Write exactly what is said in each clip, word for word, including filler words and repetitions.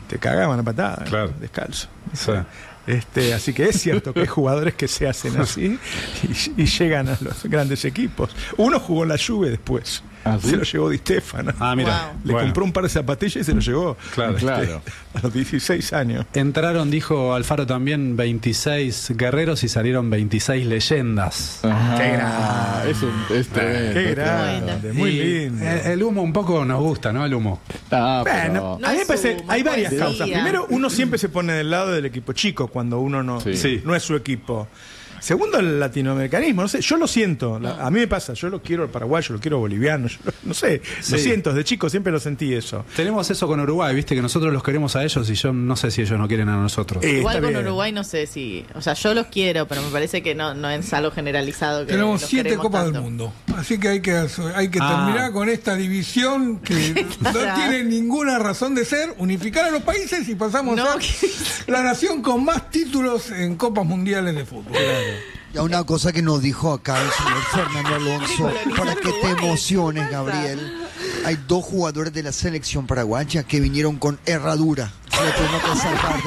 te cagaban a patadas, claro. descalzo. Sí. Este, así que es cierto que hay jugadores que se hacen así y, y llegan a los grandes equipos. Uno jugó en la Juve después. ¿Ah, sí? Se lo llevó Di Stéfano. Ah, mira. Le Bueno. compró un par de zapatillas y se lo llevó. Claro, este, claro. A los dieciséis años. Entraron, dijo Alfaro también, veintiséis guerreros y salieron veintiséis leyendas. Ajá. Qué grande. Es un, es tremendo, Qué es grande, tremendo. muy Y lindo. El, el humo un poco nos gusta, ¿no? El humo. Ah, pero- Bueno, No a mí me es parece, humo, hay varias poesía. causas. Primero, uno siempre se pone del lado del equipo chico cuando uno no, Sí. Sí. no es su equipo. Segundo, el latinoamericanismo, no sé, yo lo siento, la- a mí me pasa, yo lo quiero al paraguayo, lo quiero boliviano, yo lo- no sé, lo Sí. siento, desde chico siempre lo sentí eso. Tenemos eso con Uruguay, viste, que nosotros los queremos a ellos y yo no sé si ellos no quieren a nosotros. Eh, Igual está con bien. Uruguay no sé si... O sea, yo los quiero, pero me parece que no, no es algo generalizado. Que Tenemos los siete queremos Copas tanto. del Mundo. Así que hay que, hay que Ah. terminar con esta división que no Claro. tiene ninguna razón de ser. Unificar a los países y pasamos No, a que- ser la nación con más títulos en Copas Mundiales de Fútbol. Y a una cosa que nos dijo acá el señor Fernando Alonso, para que te emociones, Gabriel. Hay dos jugadores de la selección paraguaya que vinieron con herradura. Se le tuvieron que sacar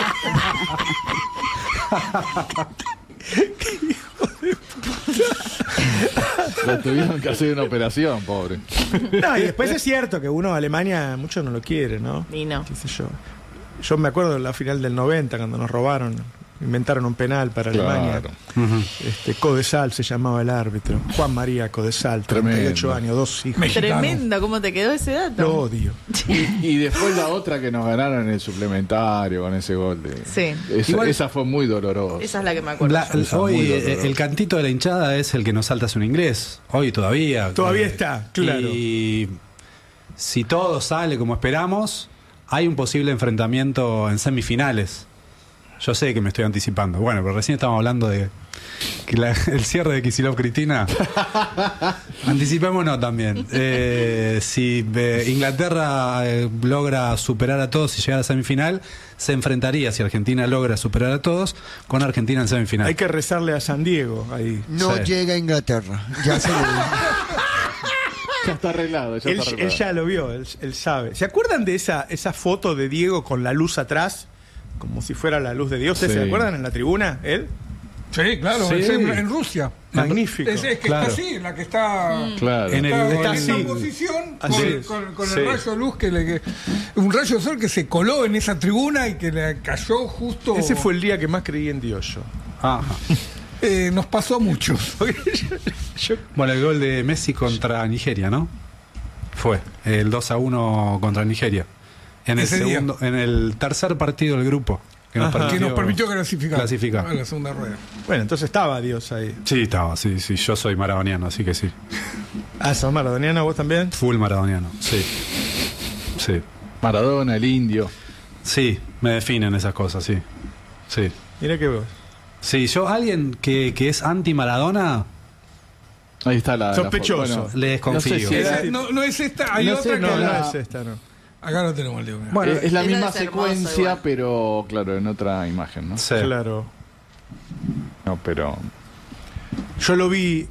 después. Le tuvieron que hacer una operación, pobre. No, y después es cierto que uno, Alemania, muchos no lo quiere, ¿no? Y no. ¿Qué sé yo? Yo me acuerdo de la final del noventa, cuando nos robaron, inventaron un penal para Alemania. Claro. Este, Codesal se llamaba el árbitro. Juan María Codesal, treinta y ocho Tremendo. años, dos hijos. Mexicano. Tremendo, ¿cómo te quedó ese dato? Lo odio. Y, y después la otra que nos ganaron en el suplementario con ese gol. De, Sí. Esa, Igual- esa fue muy dolorosa. Esa es la que me acuerdo. La- yo. Esa hoy muy eh, dolorosa. el cantito de la hinchada es el que nos salta un inglés. Hoy todavía. Todavía Eh, está, claro. Y si todo sale como esperamos, hay un posible enfrentamiento en semifinales. Yo sé que me estoy anticipando. Bueno, pero recién estábamos hablando de que la- el cierre de Kicillof Cristina. Anticipémonos también. Eh, si eh, Inglaterra eh, logra superar a todos y llegar a semifinal, se enfrentaría, si Argentina logra superar a todos, con Argentina en semifinal. Hay que rezarle a San Diego ahí. No Sí. llega a Inglaterra. Ya se lo digo. Ya está arreglado, ya Él, está él arreglado. ya lo vio, él, él sabe. ¿Se acuerdan de esa, esa foto de Diego con la luz atrás? Como si fuera la luz de Dios. ¿Ustedes Sí. se acuerdan en la tribuna? ¿Él? Sí, claro, Sí. es en, en Rusia. Magnífico. Es, es que Claro. está así, la que está... Claro. En el Está, gol- está en así. esa posición Así con, es. con- con Sí. el rayo de luz que le que- un rayo de sol que se coló en esa tribuna y que le cayó justo. Ese fue el día que más creí en Dios yo. Ajá. Eh, nos pasó a muchos. Yo- Bueno, el gol de Messi contra Nigeria, ¿no? Fue el dos a uno contra Nigeria. En el Ese día. segundo, en el tercer partido del grupo que nos Ajá. permitió, Que nos permitió clasificar. clasificar. A la segunda rueda. Bueno, entonces estaba Dios ahí. Sí, estaba, sí, sí. Yo soy maradoniano, así que sí. Ah, sos maradoniano, vos también. Full maradoniano, sí. Sí. Maradona, el indio. Sí, me definen esas cosas, sí. Sí. Mira que vos. Sí, yo, alguien que, que es anti-Maradona, Ahí está la. la Sospechoso. foto. Bueno, le desconfío. No sé si Esa- era- no, no es esta, hay No otra sé, que No, no la- es esta, no. Acá lo tenemos el Diego. mirá. Bueno, Eh, es la Eso misma es hermoso secuencia, igual. pero claro, en otra imagen, ¿no? sí. Claro. No, pero. Yo lo vi,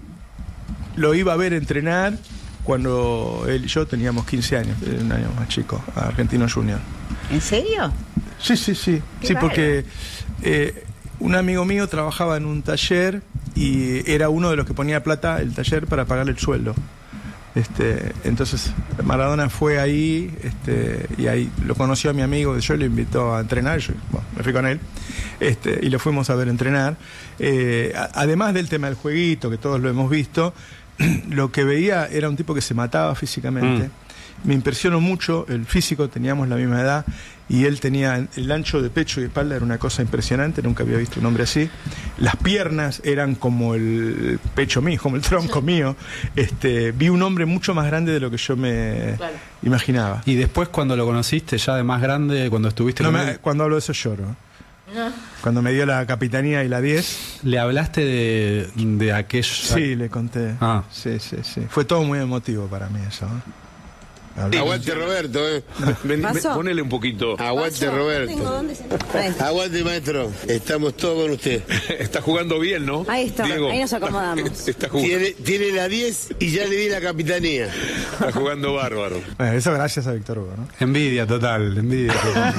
lo iba a ver entrenar cuando él y yo teníamos quince años, eh, un año más chico, a Argentino Junior. ¿En serio? Sí, sí, sí. Qué Sí, raro. porque eh, un amigo mío trabajaba en un taller y era uno de los que ponía plata el taller para pagarle el sueldo. Este, entonces Maradona fue ahí, este, y ahí lo conoció a mi amigo, yo lo invitó a entrenar, yo bueno, me fui con él, este, y lo fuimos a ver entrenar. Eh, a- además del tema del jueguito, que todos lo hemos visto, lo que veía era un tipo que se mataba físicamente. Me impresionó mucho el físico, teníamos la misma edad, y él tenía el ancho de pecho y espalda, era una cosa impresionante, nunca había visto un hombre así. Las piernas eran como el pecho mío, como el tronco mío. Este, vi un hombre mucho más grande de lo que yo me Claro. imaginaba. Y después cuando lo conociste, ya de más grande, cuando estuviste No con me- él, cuando hablo de eso lloro. Cuando me dio la capitanía y la diez, ¿le hablaste de, de aquello? sí, le conté. Ah. Sí, sí, sí. Fue todo muy emotivo para mí eso. ¿eh? Hablamos. Aguante Roberto, eh. Ven, ven, ponele un poquito. Aguante Pasó. Roberto. No tengo dónde sentarme. Aguante maestro. Estamos todos con usted. Está jugando bien, ¿no? Ahí está, Diego, ahí nos acomodamos. Está jugando, Tiene, tiene la diez y ya le di la capitanía. está jugando bárbaro. Bueno, eso gracias a Víctor Hugo, ¿no? Envidia total, envidia total.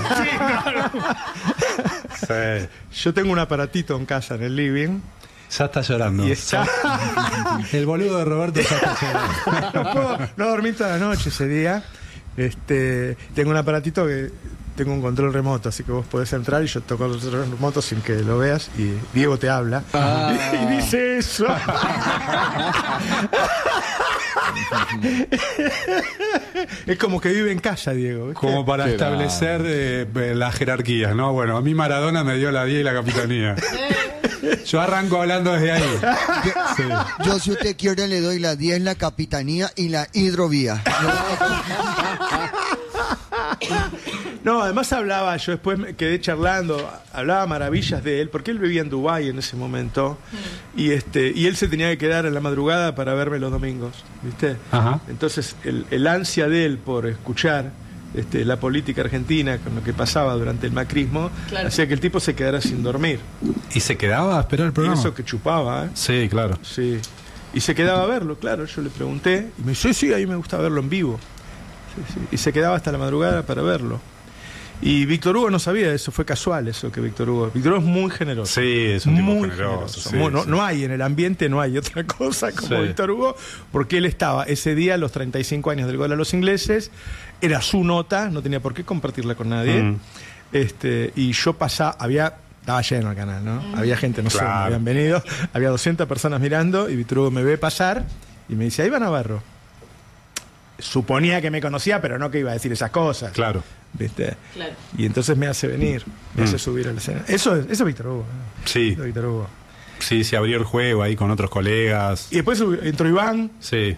Sí. Yo tengo un aparatito en casa, en el living, Ya está llorando. y está... El boludo de Roberto ya está llorando. no puedo no dormí toda la noche ese día. Este, tengo un aparatito que tengo un control remoto, así que vos podés entrar y yo toco los controles remotos sin que lo veas y Diego te habla. Ah. Y dice eso. Es como que vive en casa, Diego, ¿viste? Como para Qué establecer eh, las jerarquías, ¿no? Bueno, a mí Maradona me dio la diez y la capitanía. Yo arranco hablando desde ahí. Sí. Yo, si usted quiere, le doy la diez, la capitanía y la hidrovía. No, además hablaba, yo después me quedé charlando, hablaba maravillas de él, porque él vivía en Dubái en ese momento, y este y él se tenía que quedar en la madrugada para verme los domingos, ¿viste? Ajá. Entonces, el, el ansia de él por escuchar este, la política argentina, con lo que pasaba durante el macrismo, Claro. hacía que el tipo se quedara sin dormir. ¿Y se quedaba a esperar el Y programa? eso que chupaba, ¿eh? Sí, claro. Sí. Y se quedaba a verlo, claro. Yo le pregunté, y me dice, sí, sí, ahí me gusta verlo en vivo. Sí, sí. Y se quedaba hasta la madrugada para verlo. Y Víctor Hugo no sabía eso, fue casual eso que Víctor Hugo. Víctor Hugo es muy generoso. Sí, es un tipo muy generoso. sí, Muy- no, sí. no hay en el ambiente, no hay otra cosa como Sí. Víctor Hugo, porque él estaba ese día, a los treinta y cinco años del gol a los ingleses, era su nota, no tenía por qué compartirla con nadie. Mm. Este, y yo pasaba, había, estaba lleno el canal, ¿no? Había gente, no sé, Claro. me habían venido, había doscientas personas mirando, y Víctor Hugo me ve pasar y me dice, ahí va Navarro. Suponía que me conocía, pero no que iba a decir esas cosas. Claro. ¿Viste? Claro. Y entonces me hace venir, me Mm. hace subir a la escena. Eso es, eso es Víctor Hugo. ¿no? Sí, Eso es Víctor Hugo. sí, se abrió el juego ahí con otros colegas. Y después sub- entró Iván Sí.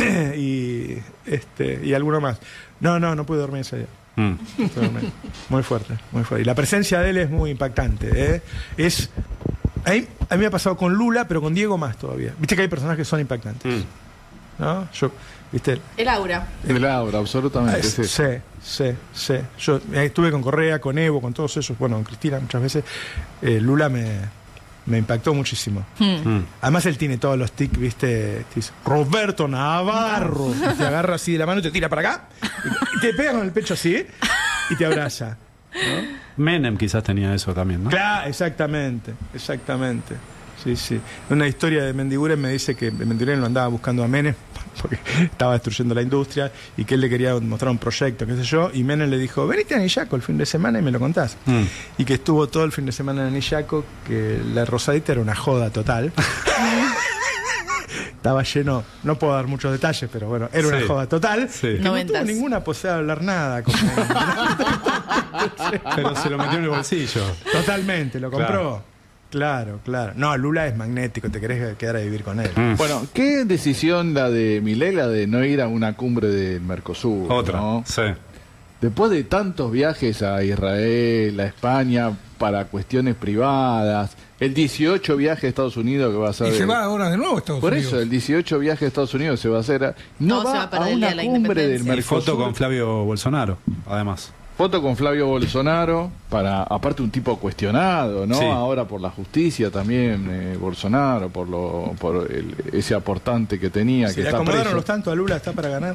y este y alguno más. No, no, no pude dormir ese día. Mm. No pude dormir. Muy fuerte, muy fuerte. Y la presencia de él es muy impactante. ¿eh? Es a mí, a mí me ha pasado con Lula, pero con Diego más todavía. Viste que hay personajes que son impactantes. Mm. ¿No? Yo, viste, El aura. El aura, absolutamente. Es- sí. sí, sí, sí. Yo eh, estuve con Correa, con Evo, con todos ellos, bueno, con Cristina muchas veces. Eh, Lula me, me impactó muchísimo. Mm. Además él tiene todos los tics, ¿viste? Te dice, Roberto Navarro. Y te agarra así de la mano y te tira para acá. Y te pega con el pecho así y te abraza. Menem quizás tenía eso también, ¿no? Claro, exactamente, exactamente. Sí, sí. Una historia de Mendiguren me dice que Mendiguren lo andaba buscando a Menem porque estaba destruyendo la industria y que él le quería mostrar un proyecto, qué sé yo, y Menem le dijo, venite a Anillaco el fin de semana y me lo contás. Mm. Y que estuvo todo el fin de semana en Anillaco, que la Rosadita era una joda total. Estaba lleno, no puedo dar muchos detalles, pero bueno, era una Sí. joda total. Sí. Que no tuvo Noventas. ninguna posibilidad de hablar nada con Menem. Pero se lo metió en el bolsillo. Totalmente, lo compró. Claro. Claro, claro. No, Lula es magnético, te querés quedar a vivir con él. Mm. Bueno, ¿qué decisión la de Milei, la de no ir a una cumbre del Mercosur? Otra. ¿no? Sí. Después de tantos viajes a Israel, a España, para cuestiones privadas, el dieciocho viaje a Estados Unidos que va a hacer... Y se va ahora de nuevo a Estados Por Unidos. eso, el dieciocho viaje a Estados Unidos se va a hacer... a- no No, se va va a para el día una de la cumbre del independencia. Y Mercosur. foto con Flavio Bolsonaro, además. Foto con Flavio Bolsonaro, para aparte un tipo cuestionado, ¿no? Sí. Ahora por la justicia también, eh, Bolsonaro, por lo por el- ese aportante que tenía, ¿Se que le está acomodaron preso. los tantos a Lula? ¿Está para ganar?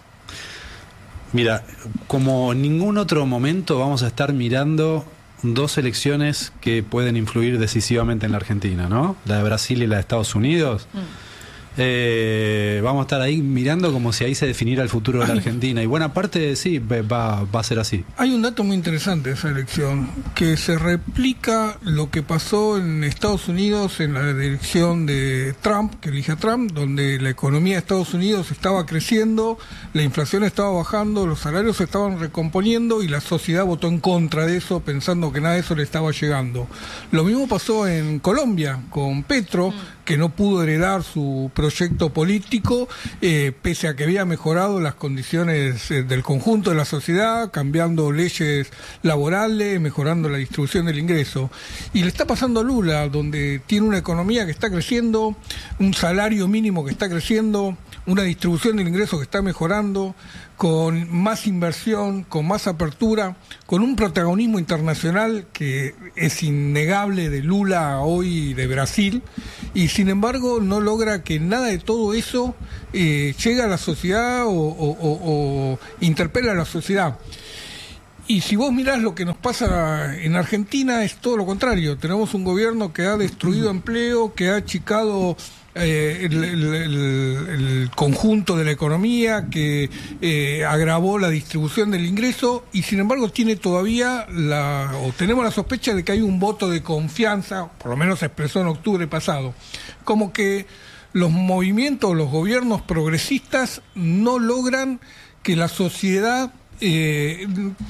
Mira, como ningún otro momento vamos a estar mirando dos elecciones que pueden influir decisivamente en la Argentina, ¿no? La de Brasil y la de Estados Unidos. Eh, vamos a estar ahí mirando como si ahí se definiera el futuro de la Argentina. Y buena parte, sí, va, va a ser así. Hay un dato muy interesante de esa elección, que se replica lo que pasó en Estados Unidos en la elección de Trump, que elige a Trump, donde la economía de Estados Unidos estaba creciendo, la inflación estaba bajando, los salarios se estaban recomponiendo y la sociedad votó en contra de eso, pensando que nada de eso le estaba llegando. Lo mismo pasó en Colombia, con Petro, que no pudo heredar su proyecto político, eh, pese a que había mejorado las condiciones eh, del conjunto de la sociedad, cambiando leyes laborales, mejorando la distribución del ingreso. Y le está pasando a Lula, donde tiene una economía que está creciendo, un salario mínimo que está creciendo, una distribución del ingreso que está mejorando, con más inversión, con más apertura, con un protagonismo internacional que es innegable de Lula hoy de Brasil, y sin embargo no logra que nada de todo eso eh, llegue a la sociedad o, o, o, o interpela a la sociedad. Y si vos mirás lo que nos pasa en Argentina, es todo lo contrario. Tenemos un gobierno que ha destruido empleo, que ha achicado eh, el, el, el, el conjunto de la economía, que eh, agravó la distribución del ingreso, y sin embargo tiene todavía la, o tenemos la sospecha de que hay un voto de confianza, por lo menos se expresó en octubre pasado, como que los movimientos, los gobiernos progresistas no logran que la sociedad Eh,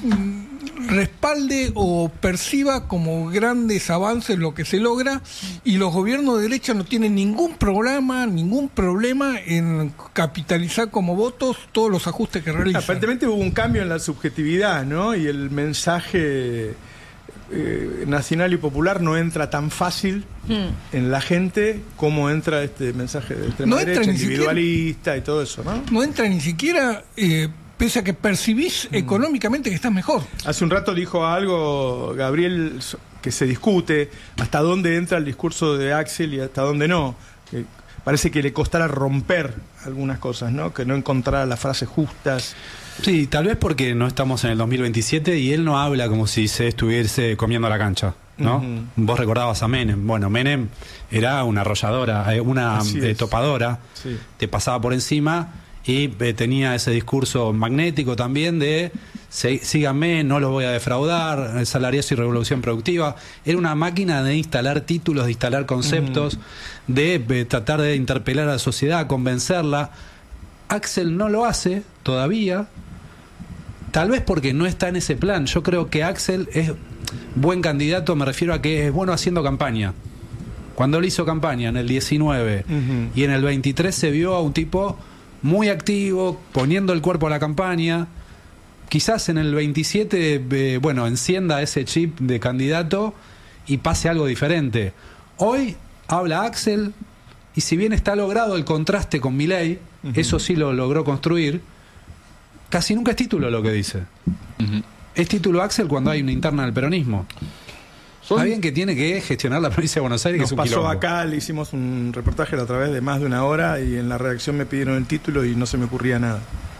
respalde o perciba como grandes avances lo que se logra, y los gobiernos de derecha no tienen ningún programa, ningún problema en capitalizar como votos todos los ajustes que realizan. Aparentemente hubo un cambio en la subjetividad, ¿no? Y el mensaje eh, nacional y popular no entra tan fácil hmm. en la gente como entra este mensaje de extrema no derecha, individualista siquiera, y todo eso, ¿no? No entra ni siquiera... Eh, pese a que percibís mm. económicamente que estás mejor. Hace un rato dijo algo, Gabriel, que se discute hasta dónde entra el discurso de Axel y hasta dónde no. Que parece que le costara romper algunas cosas, ¿no? Que no encontrara las frases justas. Sí, tal vez porque no estamos en el dos mil veintisiete y él no habla como si se estuviese comiendo la cancha, ¿no? Uh-huh. Vos recordabas a Menem. Bueno, Menem era una arrolladora, una eh, topadora, sí. Te pasaba por encima. Y eh, tenía ese discurso magnético también de sí, síganme, no los voy a defraudar, salariazo y revolución productiva. Era una máquina de instalar títulos, de instalar conceptos, mm. de, de tratar de interpelar a la sociedad, convencerla. Axel no lo hace todavía, tal vez porque no está en ese plan. Yo creo que Axel es buen candidato, me refiero a que es bueno haciendo campaña. Cuando él hizo campaña en el diecinueve uh-huh. y en el veintitrés se vio a un tipo muy activo, poniendo el cuerpo a la campaña. Quizás en el veintisiete, eh, bueno, encienda ese chip de candidato y pase algo diferente. Hoy habla Axel, y si bien está logrado el contraste con Milei, uh-huh. eso sí lo logró construir, casi nunca es título lo que dice. Uh-huh. Es título Axel cuando hay una interna del peronismo. Está bien que tiene que gestionar la provincia de Buenos Aires, Nos que es un pasó quilombo. Acá, le hicimos un reportaje a través de más de una hora y en la redacción me pidieron el título y no se me ocurría nada.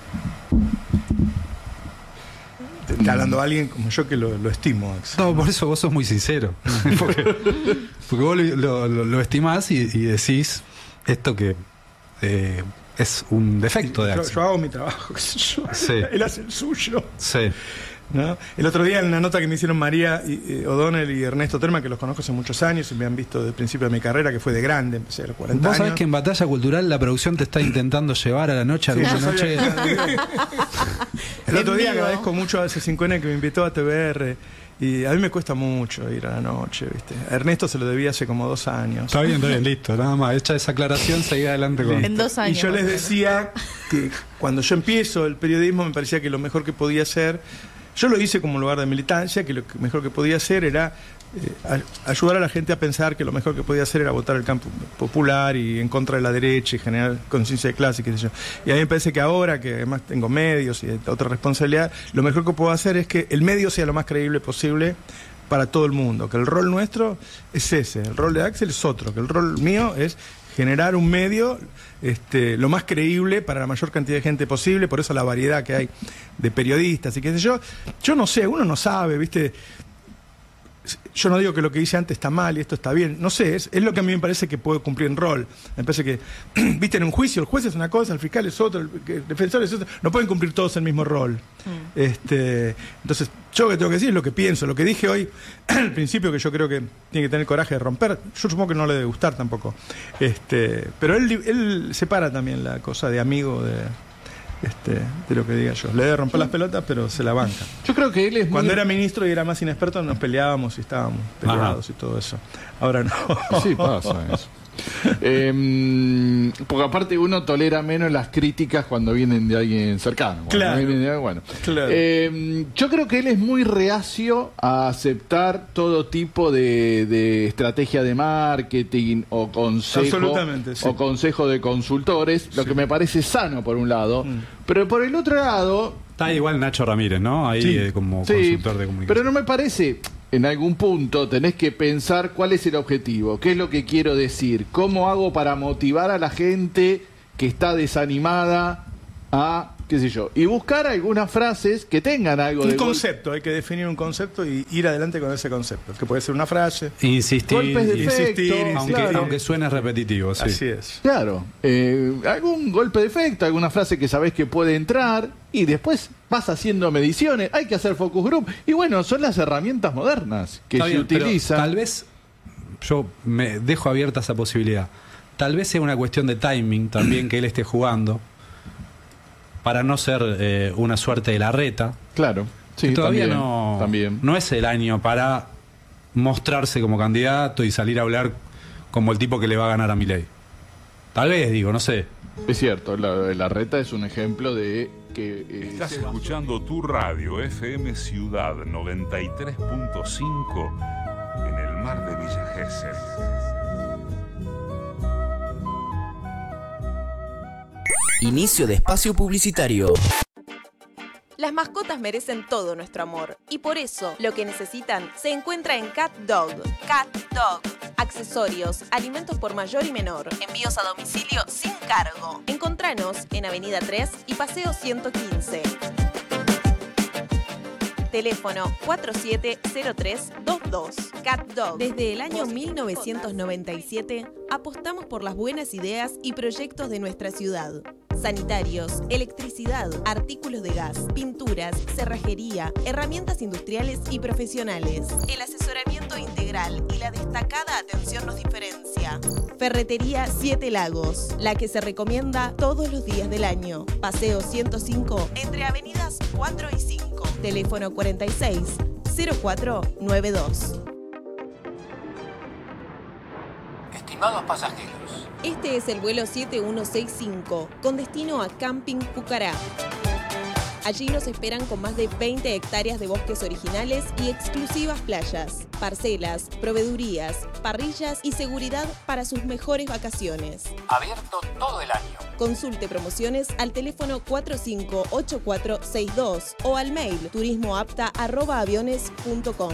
Te está hablando alguien como yo que lo, lo estimo, Axel. No, por eso vos sos muy sincero. porque, porque vos lo, lo, lo estimás y, y decís esto que eh, es un defecto sí, de yo, Axel. yo hago mi trabajo, qué sé yo. Sí. Él hace el suyo. Sí. ¿No? El otro día en una nota que me hicieron María y, eh, O'Donnell y Ernesto Terma, que los conozco hace muchos años y me han visto desde el principio de mi carrera, que fue de grande, empecé a los cuarenta Vos sabés años. que en Batalla Cultural la producción te está intentando llevar a la noche, Sí, alguna yo noche. El otro día agradezco mucho a C cinco N que me invitó a T V R. Y a mí me cuesta mucho ir a la noche, ¿viste? A Ernesto se lo debía hace como dos años. Está bien, está bien, listo. Nada más, hecha esa aclaración, seguí adelante con... En dos años. Y yo les decía que cuando yo empiezo el periodismo me parecía que lo mejor que podía hacer, yo lo hice como lugar de militancia, que lo que mejor que podía hacer era eh, ayudar a la gente a pensar que lo mejor que podía hacer era votar el campo popular y en contra de la derecha y generar conciencia de clase, qué sé yo. Y a mí me parece que ahora, que además tengo medios y otra responsabilidad, lo mejor que puedo hacer es que el medio sea lo más creíble posible para todo el mundo, que el rol nuestro es ese, el rol de Axel es otro, que el rol mío es generar un medio este, lo más creíble para la mayor cantidad de gente posible, por eso la variedad que hay de periodistas y qué sé yo. Yo no sé, uno no sabe, ¿viste? Yo no digo que lo que hice antes está mal y esto está bien, no sé, es, es lo que a mí me parece que puede cumplir en rol. Me parece que, viste, en un juicio el juez es una cosa, el fiscal es otro, el, el defensor es otro, no pueden cumplir todos el mismo rol. Mm. Este, entonces, yo lo que tengo que decir es lo que pienso, lo que dije hoy al principio, que yo creo que tiene que tener coraje de romper, yo supongo que no le debe gustar tampoco. Este, pero él, él separa también la cosa de amigo de... Este, de lo que diga yo. Le debe romper las pelotas, pero se la banca. Yo creo que él es Cuando muy... era ministro y era más inexperto, nos peleábamos y estábamos peleados y todo eso. Ahora no. Sí, pasa eso. Eh, porque aparte uno tolera menos las críticas cuando vienen de alguien cercano. Claro. Vienen de, bueno. Claro. Eh, yo creo que él es muy reacio a aceptar todo tipo de, de estrategia de marketing o consejo, Absolutamente, sí. o consejo de consultores, lo Sí. que me parece sano por un lado, Mm. pero por el otro lado... Está igual Nacho Ramírez, ¿no? Ahí Sí. eh, como Sí, consultor de comunicación. pero no me parece, en algún punto tenés que pensar cuál es el objetivo, qué es lo que quiero decir, cómo hago para motivar a la gente que está desanimada a, qué sé yo, y buscar algunas frases que tengan algo Un de gol- concepto, hay que definir un concepto y ir adelante con ese concepto, que puede ser una frase. Insistir, golpes de insistir, efecto, insistir, aunque, claro. aunque suene repetitivo, sí. Así es. Claro, eh, algún golpe de efecto, alguna frase que sabés que puede entrar y después vas haciendo mediciones, hay que hacer focus group y bueno, son las herramientas modernas que Está se bien, pero utilizan. Tal vez, yo me dejo abierta esa posibilidad. Tal vez sea una cuestión de timing también que él esté jugando para no ser eh, una suerte de Larreta. Claro, sí, todavía también, no, también. no es el año para mostrarse como candidato y salir a hablar como el tipo que le va a ganar a Milei. Tal vez, digo, no sé. Es cierto, la, la reta es un ejemplo de que... eh, Estás se- escuchando tu radio F M Ciudad noventa y tres punto cinco en el mar de Villa Gesell. Inicio de espacio publicitario. Las mascotas merecen todo nuestro amor y por eso lo que necesitan se encuentra en Cat Dog. Cat Dog. Accesorios, alimentos por mayor y menor, envíos a domicilio sin cargo. Encontranos en Avenida tres y Paseo ciento quince. Teléfono cuatro siete cero tres dos dos. Cat Dog. Desde el año mil novecientos noventa y siete apostamos por las buenas ideas y proyectos de nuestra ciudad. Sanitarios, electricidad, artículos de gas, pinturas, cerrajería, herramientas industriales y profesionales. El asesoramiento integral y la destacada atención nos diferencia. Ferretería Siete Lagos, la que se recomienda todos los días del año. Paseo ciento cinco, entre avenidas cuatro y cinco. Teléfono cuarenta y seis cero cuatro noventa y dos. Estimados pasajeros, Este es el vuelo siete uno seis cinco, con destino a Camping Pucará. Allí nos esperan con más de veinte hectáreas de bosques originales y exclusivas playas, parcelas, proveedurías, parrillas y seguridad para sus mejores vacaciones. abierto todo el año. Consulte promociones al teléfono cuatro cinco ocho cuatro seis dos o al mail turismoapta arroba aviones punto com.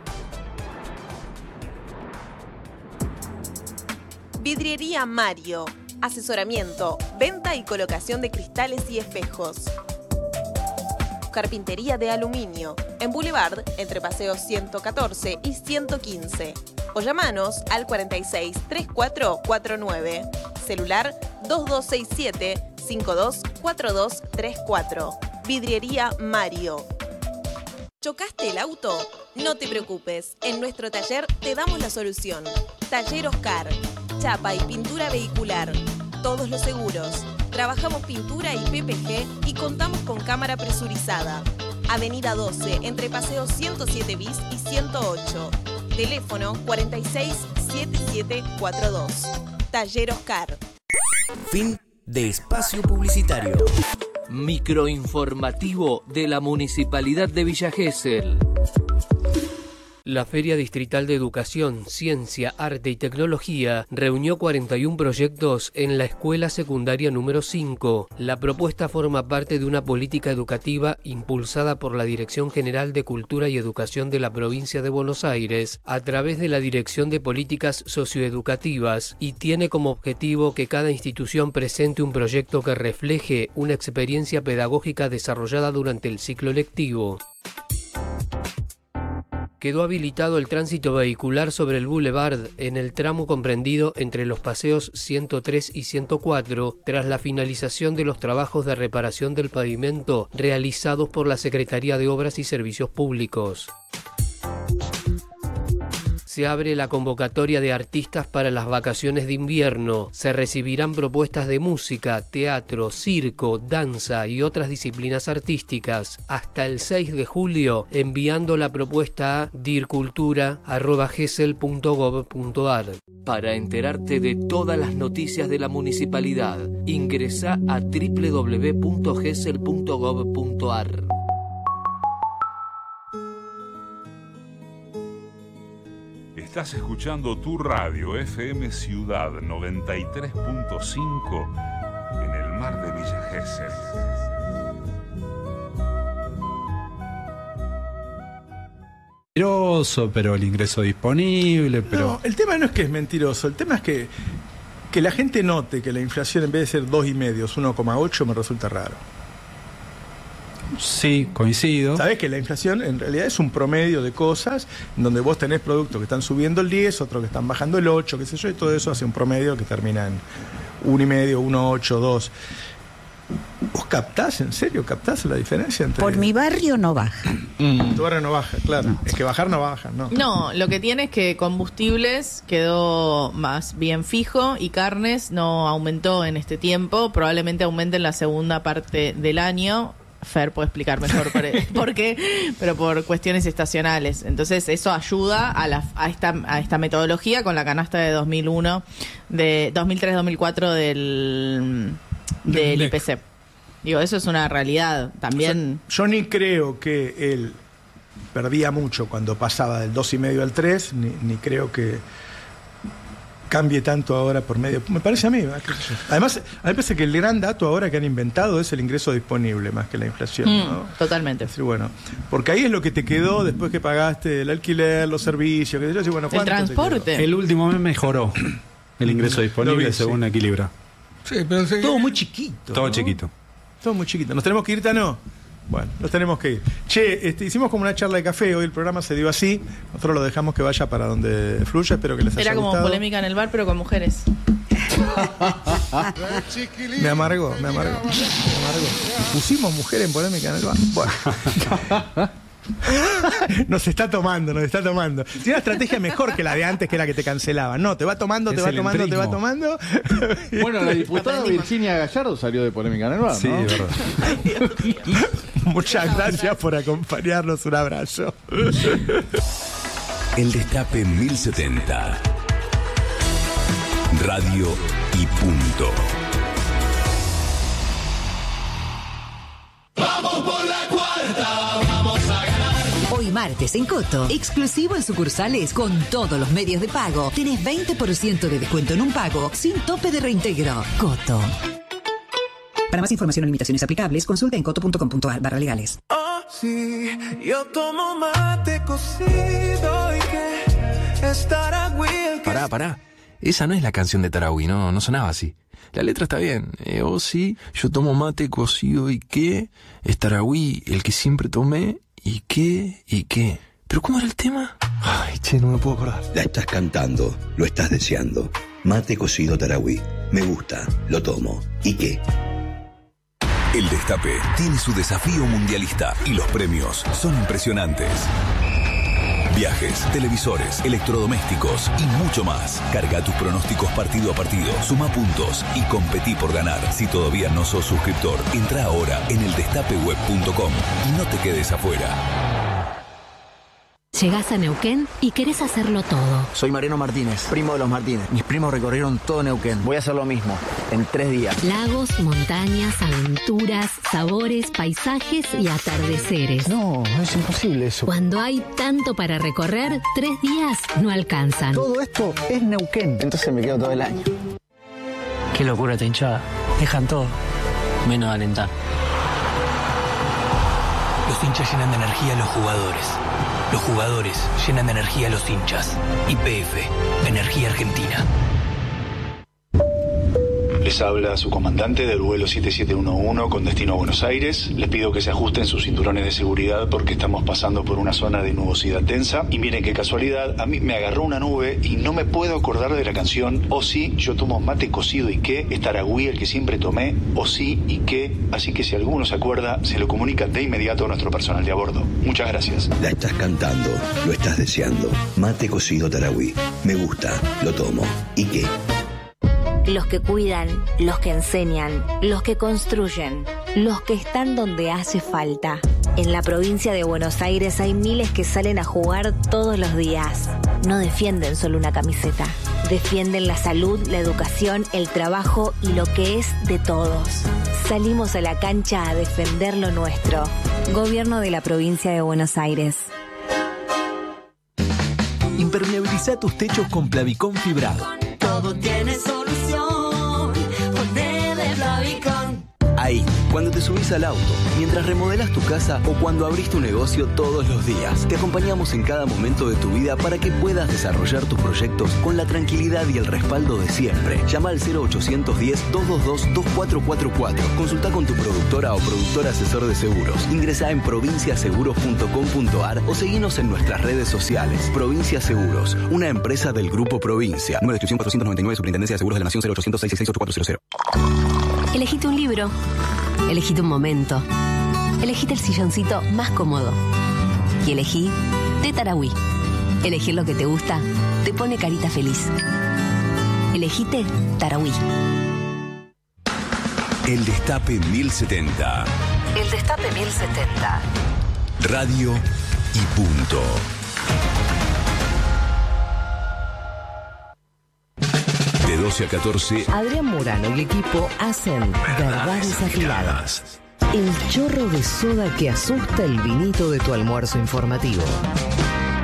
Vidriería Mario. Asesoramiento, venta y colocación de cristales y espejos. Carpintería de aluminio. En Boulevard, entre Paseos ciento catorce y ciento quince. O llamanos al cuarenta y seis treinta y cuatro cuarenta y nueve. Celular dos dos seis siete cinco dos cuatro dos tres cuatro. Vidriería Mario. ¿Chocaste el auto? No te preocupes, en nuestro taller te damos la solución. Taller Oscar, chapa y pintura vehicular, todos los seguros. Trabajamos pintura y P P G y contamos con cámara presurizada. Avenida doce, entre Paseo ciento siete bis y ciento ocho. Teléfono cuarenta y seis setenta y siete cuarenta y dos. Taller Oscar. Fin de espacio publicitario. Microinformativo de la Municipalidad de Villa Gesell. La Feria Distrital de Educación, Ciencia, Arte y Tecnología reunió cuarenta y uno proyectos en la Escuela Secundaria número cinco. La propuesta forma parte de una política educativa impulsada por la Dirección General de Cultura y Educación de la Provincia de Buenos Aires a través de la Dirección de Políticas Socioeducativas y tiene como objetivo que cada institución presente un proyecto que refleje una experiencia pedagógica desarrollada durante el ciclo lectivo. Quedó habilitado el tránsito vehicular sobre el Boulevard en el tramo comprendido entre los paseos ciento tres y ciento cuatro tras la finalización de los trabajos de reparación del pavimento realizados por la Secretaría de Obras y Servicios Públicos. Se se abre la convocatoria de artistas para las vacaciones de invierno. Se recibirán propuestas de música, teatro, circo, danza y otras disciplinas artísticas hasta el seis de julio, enviando la propuesta a dircultura arroba gesell punto gob punto ar. Para enterarte de todas las noticias de la municipalidad, ingresa a doble u doble u doble u punto gesell punto gob punto ar. Estás escuchando tu radio F M Ciudad noventa y tres punto cinco en el mar de Villa Gesell. Mentiroso, pero el ingreso disponible, pero... No, el tema no es que es mentiroso, el tema es que, que la gente note que la inflación en vez de ser dos y medio es uno coma ocho me resulta raro. Sí, coincido. Sabés que la inflación en realidad es un promedio de cosas donde vos tenés productos que están subiendo el diez, otros que están bajando el ocho, qué sé yo, y todo eso hace un promedio que termina en uno y medio, uno, ocho, dos. ¿Vos captás, en serio, captás la diferencia entre...? Por mi barrio no baja. Mm. Tu barrio no baja, claro. Es que bajar no baja, ¿no? No, lo que tiene es que combustibles quedó más bien fijo y carnes no aumentó en este tiempo. Probablemente aumente en la segunda parte del año. Fer puede explicar mejor por, por qué, pero por cuestiones estacionales. Entonces eso ayuda a, la, a, esta, a esta metodología con la canasta de dos mil uno, de dos mil tres dos mil cuatro del, del I P C. Digo, eso es una realidad también. O sea, yo ni creo que él perdía mucho cuando pasaba del dos y medio al tres, ni, ni creo que cambie tanto ahora por medio. Me parece a mí. Además, a mí me parece que el gran dato ahora que han inventado es el ingreso disponible más que la inflación, mm, ¿no? Totalmente. Es decir, bueno, porque ahí es lo que te quedó después que pagaste el alquiler, los servicios, que yo, bueno, el transporte. El último mes mejoró el ingreso disponible vi, según sí. Equilibra. Sí, pero sí. Todo muy chiquito. Todo ¿no? chiquito. Todo muy chiquito. ¿Nos tenemos que ir, Tano? Bueno, nos tenemos que ir. Che, este, hicimos como una charla de café, hoy el programa se dio así, nosotros lo dejamos que vaya para donde fluya, espero que les haya Era como gustado. Polémica en el bar, pero con mujeres. me amargó, me amargó, me amargó. Pusimos mujer en Polémica en el bar. Bueno. Nos está tomando, nos está tomando. Tiene una estrategia mejor que la de antes, que era que te cancelaban. No, te va tomando, es te va tomando, entrismo. te va tomando. Bueno, la diputada Virginia Gallardo salió de Polémica en el bar, sí, ¿no? verdad. Muchas gracias por acompañarnos. Un abrazo. El Destape mil setenta. Radio y punto. Vamos por la cuarta, vamos a ganar. Hoy martes en Coto, exclusivo en sucursales con todos los medios de pago. Tenés veinte por ciento de descuento en un pago sin tope de reintegro. Coto. Para más información o limitaciones aplicables, consulta en coto punto com punto ar barra legales. Oh, sí, yo tomo mate cocido y que es Taragüí el que... Pará, pará. Esa no es la canción de Taragüí, no, no sonaba así. La letra está bien. Eh, oh, sí, yo tomo mate cocido y que es Taragüí el que siempre tomé y qué y qué. ¿Pero cómo era el tema? Ay, che, no me puedo acordar. La estás cantando, lo estás deseando. Mate cocido Taragüí. Me gusta, lo tomo. ¿Y qué? El Destape tiene su desafío mundialista y los premios son impresionantes. Viajes, televisores, electrodomésticos y mucho más. Carga tus pronósticos partido a partido, suma puntos y competí por ganar. Si todavía no sos suscriptor, entra ahora en el destape web punto com y no te quedes afuera. Llegás a Neuquén y querés hacerlo todo. Soy Mariano Martínez, primo de los Martínez. Mis primos recorrieron todo Neuquén. Voy a hacer lo mismo, en tres días. Lagos, montañas, aventuras, sabores, paisajes y atardeceres. No, es imposible eso. Cuando hay tanto para recorrer, tres días no alcanzan. Todo esto es Neuquén. Entonces me quedo todo el año. Qué locura esta hinchada. Dejan todo, menos alentar. Los hinchas llenan de energía a los jugadores. Los jugadores llenan de energía a los hinchas. Y P F, Energía Argentina. Les habla su comandante del vuelo siete siete uno uno con destino a Buenos Aires. Les pido que se ajusten sus cinturones de seguridad porque estamos pasando por una zona de nubosidad densa. Y miren qué casualidad, a mí me agarró una nube y no me puedo acordar de la canción O sí, yo tomo mate cocido y qué, es Taragüí el que siempre tomé, O sí y qué. Así que si alguno se acuerda, se lo comunica de inmediato a nuestro personal de a bordo. Muchas gracias. La estás cantando, lo estás deseando. Mate cocido Taragüí. Me gusta, lo tomo. ¿Y qué? Los que cuidan, los que enseñan, los que construyen, los que están donde hace falta. En la provincia de Buenos Aires hay miles que salen a jugar todos los días. No defienden solo una camiseta. Defienden la salud, la educación, el trabajo y lo que es de todos. Salimos a la cancha a defender lo nuestro. Gobierno de la provincia de Buenos Aires. Impermeabiliza tus techos con Plavicón fibrado. Todo tiene solución. Ponele Plavicón. Ahí, cuando te subís al auto, mientras remodelas tu casa o cuando abrís tu negocio todos los días. Te acompañamos en cada momento de tu vida para que puedas desarrollar tus proyectos con la tranquilidad y el respaldo de siempre. Llama al cero ochocientos diez, doscientos veintidós, veinticuatro cuarenta y cuatro. Consulta con tu productora o productor asesor de seguros. Ingresá en provincia seguros punto com punto ar o seguinos en nuestras redes sociales. Provincia Seguros, una empresa del Grupo Provincia. Número de inscripción cuatrocientos noventa y nueve, Superintendencia de Seguros de la Nación, cero ochocientos seis seis seis ocho cuatro cero cero. Elegite un libro. Elegite un momento. Elegite el silloncito más cómodo. Y elegí de Taragüí. Elegir lo que te gusta te pone carita feliz. Elegite Taragüí. El Destape mil setenta. El Destape mil setenta. Radio y punto. De doce a catorce. Adrián Murano y equipo hacen Verdades Afiladas. El chorro de soda que asusta el vinito de tu almuerzo informativo.